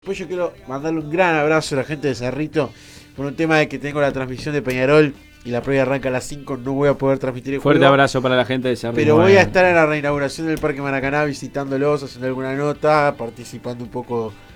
Pues yo quiero mandarle un gran abrazo a la gente de Cerrito por un tema de que tengo la transmisión de Peñarol y la previa arranca a las 5, no voy a poder transmitir el Fuerte juego. abrazo para la gente de Cerrito. Pero voy a estar en la reinauguración del Parque Maracaná visitándolos, haciendo alguna nota, participando un poco